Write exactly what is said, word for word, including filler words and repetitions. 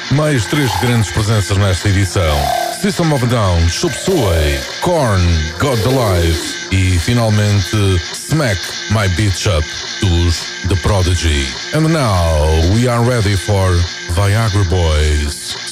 Mais três grandes presenças nesta edição: System of a Down, Chop Suey, Korn, God Alive e finalmente Smack My Bitch Up dos The Prodigy. And now we are ready for Viagra Boys.